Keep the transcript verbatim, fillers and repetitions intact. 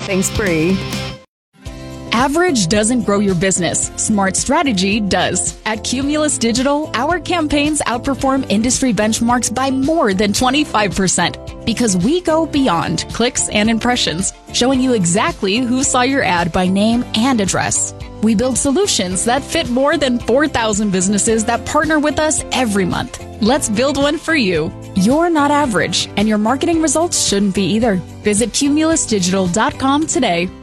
Thanks, Bree. Average doesn't grow your business. Smart strategy does. At Cumulus Digital, our campaigns outperform industry benchmarks by more than twenty-five percent because we go beyond clicks and impressions, showing you exactly who saw your ad by name and address. We build solutions that fit more than four thousand businesses that partner with us every month. Let's build one for you. You're not average, and your marketing results shouldn't be either. Visit cumulus digital dot com today.